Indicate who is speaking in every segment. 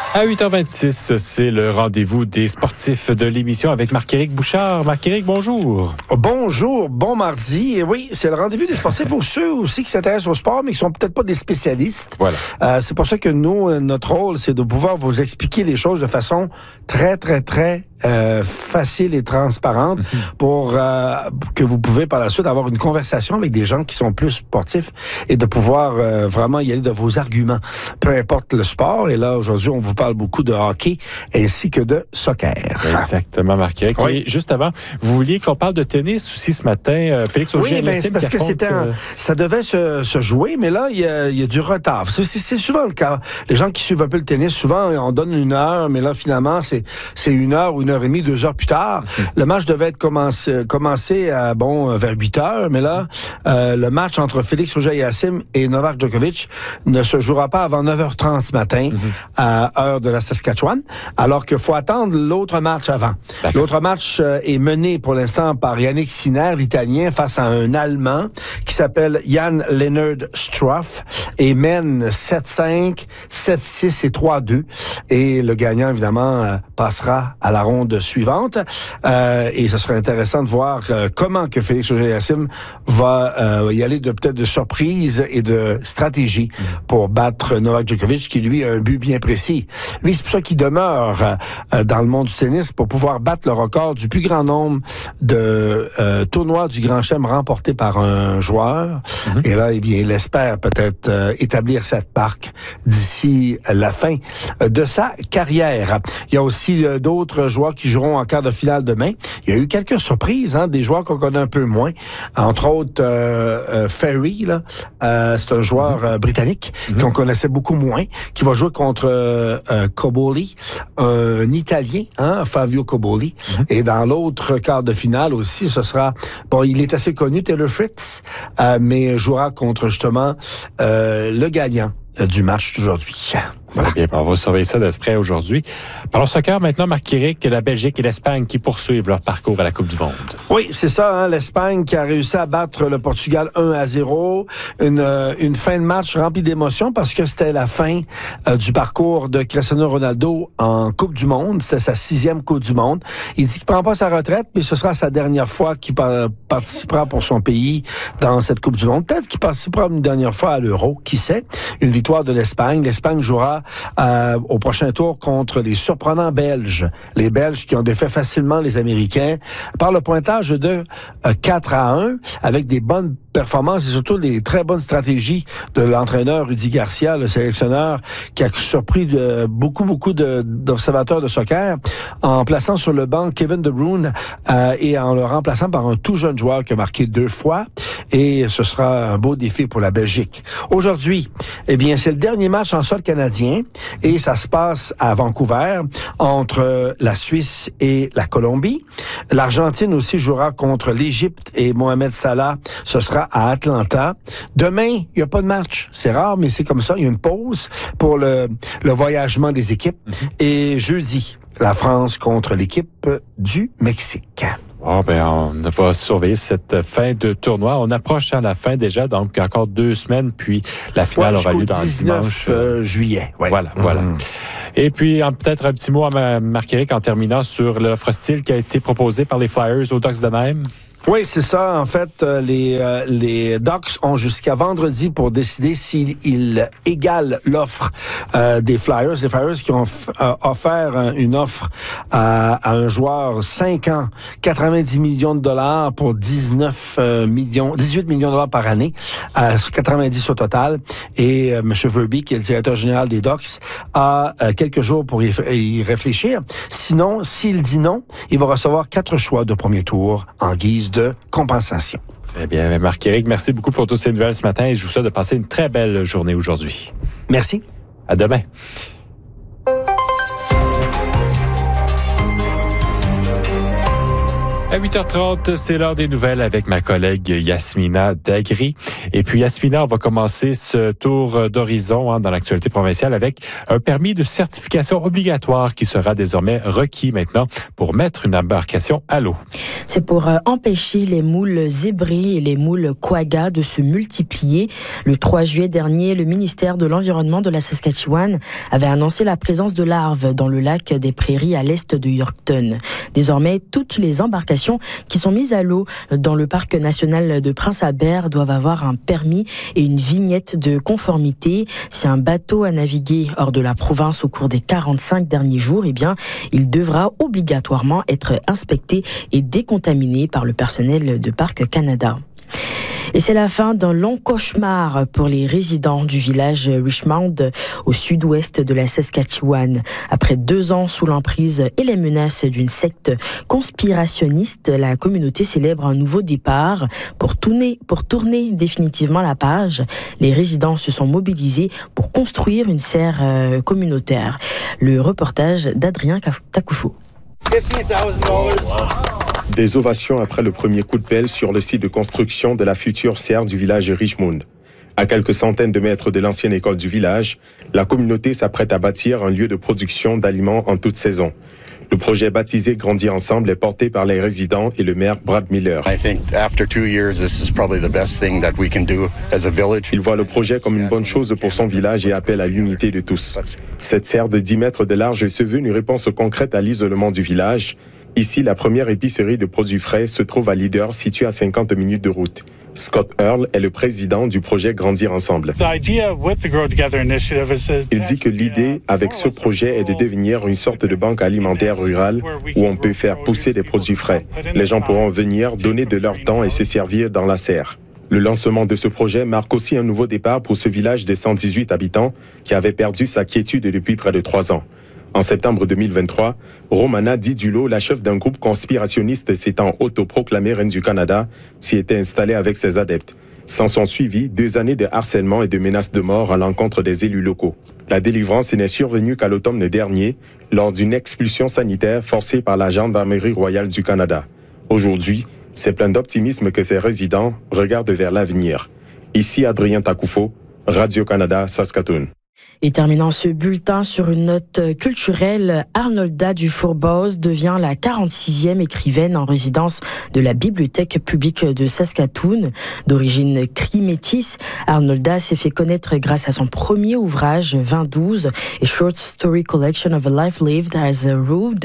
Speaker 1: À 8h26, c'est le rendez-vous des sportifs de l'émission avec Marc-Éric Bouchard. Marc-Éric, bonjour.
Speaker 2: Bonjour, bon mardi. Et oui, c'est le rendez-vous des sportifs pour ceux aussi qui s'intéressent au sport, mais qui sont peut-être pas des spécialistes.
Speaker 1: Voilà.
Speaker 2: C'est pour ça que nous, notre rôle, c'est de pouvoir vous expliquer les choses de façon très facile et transparente pour que vous pouvez par la suite avoir une conversation avec des gens qui sont plus sportifs et de pouvoir vraiment y aller de vos arguments, peu importe le sport. Et là, aujourd'hui, on vous parle beaucoup de hockey ainsi que de soccer.
Speaker 1: Exactement, Marc-Éric.
Speaker 2: Oui.
Speaker 1: Et juste avant, vous vouliez qu'on parle de tennis aussi ce matin. Félix Auger,
Speaker 2: oui, mais c'est parce que ça devait se jouer, mais là, il y a du retard. C'est souvent le cas. Les gens qui suivent un peu le tennis, souvent, on donne 1 heure, mais là, finalement, c'est 1 heure ou 1h30, 2 heures plus tard. Le match devait être commencé à, vers 8 heures, mais là, le match entre Félix Auger-Aliassime et Novak Djokovic ne se jouera pas avant 9h30 ce matin, à heure de la Saskatchewan, alors qu'il faut attendre l'autre match avant. D'accord. L'autre match est mené pour l'instant par Yannick Sinner, l'Italien, face à un Allemand qui s'appelle Jan-Lennard Struff et mène 7-5, 7-6 et 3-2. Et le gagnant, évidemment, passera à la ronde suivante. Et ce serait intéressant de voir comment que Félix Auger-Aliassime va y aller peut-être de surprise et de stratégie pour battre Novak Djokovic, qui lui a un but bien précis. Lui, c'est pour ça qu'il demeure dans le monde du tennis pour pouvoir battre le record du plus grand nombre de tournois du Grand Chelem remportés par un joueur. Et là, eh bien, il espère peut-être établir cette marque d'ici la fin de sa carrière. Il y a aussi d'autres joueurs qui joueront en quart de finale demain. Il y a eu quelques surprises, des joueurs qu'on connaît un peu moins. Entre autres, Ferry, là, c'est un joueur britannique qu'on connaissait beaucoup moins, qui va jouer contre Cobolli, un Italien, Fabio Cobolli. Et dans l'autre quart de finale aussi, ce sera, il est assez connu, Taylor Fritz, mais jouera contre justement le gagnant du match d'aujourd'hui. Voilà.
Speaker 1: Bien, on va surveiller ça de près aujourd'hui. Parlons soccer maintenant, Marc-Éric, la Belgique et l'Espagne qui poursuivent leur parcours à la Coupe du Monde.
Speaker 2: Oui, c'est ça, l'Espagne qui a réussi à battre le Portugal 1-0. Une fin de match remplie d'émotions parce que c'était la fin du parcours de Cristiano Ronaldo en Coupe du Monde. C'était sa 6e Coupe du Monde. Il dit qu'il prend pas sa retraite, mais ce sera sa dernière fois qu'il participera pour son pays dans cette Coupe du Monde. Peut-être qu'il participera une dernière fois à l'Euro, qui sait. Une victoire de l'Espagne. L'Espagne jouera au prochain tour contre les surprenants Belges. Les Belges qui ont défait facilement les Américains par le pointage de 4-1 avec des bonnes performances et surtout des très bonnes stratégies de l'entraîneur Rudy Garcia, le sélectionneur, qui a surpris beaucoup d'observateurs de soccer en plaçant sur le banc Kevin De Bruyne et en le remplaçant par un tout jeune joueur qui a marqué 2 fois. Et ce sera un beau défi pour la Belgique. Aujourd'hui, eh bien, c'est le dernier match en sol canadien et ça se passe à Vancouver entre la Suisse et la Colombie. L'Argentine aussi jouera contre l'Égypte et Mohamed Salah, ce sera à Atlanta. Demain, il n'y a pas de match. C'est rare, mais c'est comme ça. Il y a une pause pour le voyagement des équipes. Et jeudi, la France contre l'équipe du Mexique.
Speaker 1: On va surveiller cette fin de tournoi. On approche à la fin déjà, donc encore 2 semaines, puis la finale aura lieu dans le
Speaker 2: 19 juillet. Ouais.
Speaker 1: Voilà. Et puis, peut-être un petit mot à Marc-Éric en terminant sur l'offre hostile qui a été proposée par les Flyers aux Ducks d'Anaheim.
Speaker 2: Oui, c'est ça. En fait, les Ducks ont jusqu'à vendredi pour décider s'ils égalent l'offre des Flyers. Les Flyers qui ont offert une offre à un joueur 5 ans, 90 millions de dollars pour 18 millions de dollars par année, 90 au total. Et M. Verbeek, qui est le directeur général des Ducks, a quelques jours pour y réfléchir. Sinon, s'il dit non, il va recevoir 4 choix de premier tour en guise de compensation.
Speaker 1: Eh bien, Marc-Éric, merci beaucoup pour toutes ces nouvelles ce matin et je vous souhaite de passer une très belle journée aujourd'hui.
Speaker 2: Merci.
Speaker 1: À demain. À 8h30, c'est l'heure des nouvelles avec ma collègue Yasmina Dagri. Et puis Yasmina, on va commencer ce tour d'horizon dans l'actualité provinciale avec un permis de certification obligatoire qui sera désormais requis maintenant pour mettre une embarcation à l'eau.
Speaker 3: C'est pour empêcher les moules zébrés et les moules quagga de se multiplier. Le 3 juillet dernier, le ministère de l'Environnement de la Saskatchewan avait annoncé la présence de larves dans le lac des Prairies à l'est de Yorkton. Désormais, toutes les embarcations qui sont mises à l'eau dans le parc national de Prince-Albert doivent avoir un permis et une vignette de conformité. Si un bateau a navigué hors de la province au cours des 45 derniers jours, eh bien, il devra obligatoirement être inspecté et décontaminé par le personnel de Parc Canada. Et c'est la fin d'un long cauchemar pour les résidents du village Richmond au sud-ouest de la Saskatchewan. Après 2 ans sous l'emprise et les menaces d'une secte conspirationniste, la communauté célèbre un nouveau départ. Pour tourner définitivement la page, les résidents se sont mobilisés pour construire une serre communautaire. Le reportage d'Adrien Takoufo.
Speaker 4: Des ovations après le premier coup de pelle sur le site de construction de la future serre du village Richmond. À quelques centaines de mètres de l'ancienne école du village, la communauté s'apprête à bâtir un lieu de production d'aliments en toute saison. Le projet baptisé Grandir ensemble est porté par les résidents et le maire Brad Miller. Il voit le projet comme une bonne chose pour son village et appelle à l'unité de tous. Cette serre de 10 mètres de large se veut une réponse concrète à l'isolement du village. Ici, la première épicerie de produits frais se trouve à Leader, située à 50 minutes de route. Scott Earle est le président du projet Grandir ensemble. Il dit que l'idée avec ce projet est de devenir une sorte de banque alimentaire rurale où on peut faire pousser des produits frais. Les gens pourront venir, donner de leur temps et se servir dans la serre. Le lancement de ce projet marque aussi un nouveau départ pour ce village de 118 habitants qui avait perdu sa quiétude depuis près de 3 ans. En septembre 2023, Romana Didulo, la chef d'un groupe conspirationniste s'étant autoproclamée reine du Canada, s'y était installée avec ses adeptes. S'en sont suivis 2 années de harcèlement et de menaces de mort à l'encontre des élus locaux. La délivrance n'est survenue qu'à l'automne dernier, lors d'une expulsion sanitaire forcée par la Gendarmerie royale du Canada. Aujourd'hui, c'est plein d'optimisme que ces résidents regardent vers l'avenir. Ici Adrien Takoufo, Radio-Canada, Saskatoon.
Speaker 3: Et terminant ce bulletin sur une note culturelle, Arnolda Dufour-Bosse devient la 46e écrivaine en résidence de la Bibliothèque publique de Saskatoon. D'origine cri métisse, Arnolda s'est fait connaître grâce à son premier ouvrage, 2012, A Short Story Collection of a Life Lived as a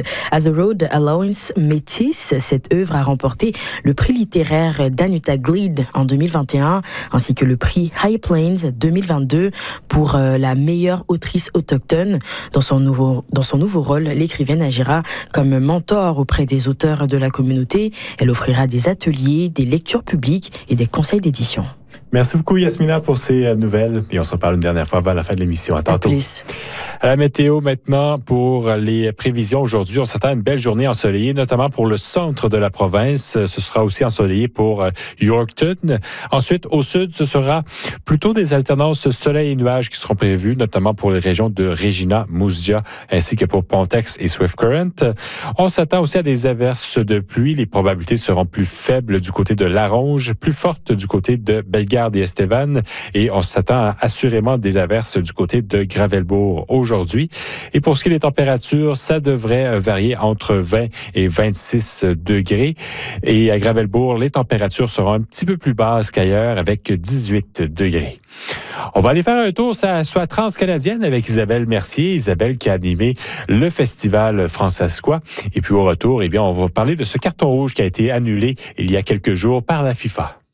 Speaker 3: Road Allowance Métis. Cette œuvre a remporté le prix littéraire d'Anuta Glede en 2021, ainsi que le prix High Plains 2022 pour la meilleure autrice autochtone. Dans son nouveau rôle, l'écrivaine agira comme mentor auprès des auteurs de la communauté. Elle offrira des ateliers, des lectures publiques et des conseils d'édition.
Speaker 1: Merci beaucoup, Yasmina, pour ces nouvelles. Et on se reparle une dernière fois avant la fin de l'émission. À tantôt.
Speaker 3: À plus.
Speaker 1: À la météo maintenant pour les prévisions aujourd'hui. On s'attend à une belle journée ensoleillée, notamment pour le centre de la province. Ce sera aussi ensoleillé pour Yorkton. Ensuite, au sud, ce sera plutôt des alternances soleil et nuages qui seront prévues, notamment pour les régions de Regina, Moose Jaw, ainsi que pour Pontex et Swift Current. On s'attend aussi à des averses de pluie. Les probabilités seront plus faibles du côté de Laronge, plus fortes du côté de Bellegarde et Estevan, et on s'attend assurément des averses du côté de Gravelbourg aujourd'hui. Et pour ce qui est des températures, ça devrait varier entre 20 et 26 degrés. Et à Gravelbourg, les températures seront un petit peu plus basses qu'ailleurs avec 18 degrés. On va aller faire un tour soit transcanadienne avec Isabelle Mercier. Isabelle qui a animé le festival Francescois. Et puis au retour, eh bien, on va parler de ce carton rouge qui a été annulé il y a quelques jours par la FIFA.